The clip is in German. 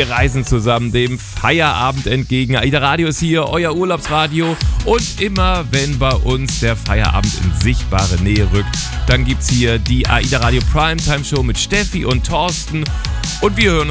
Wir reisen zusammen dem Feierabend entgegen. AIDA Radio ist hier, euer Urlaubsradio. Und immer wenn bei uns der Feierabend in sichtbare Nähe rückt, dann gibt's hier die AIDA Radio Primetime Show mit Steffi und Thorsten. Und wir hören uns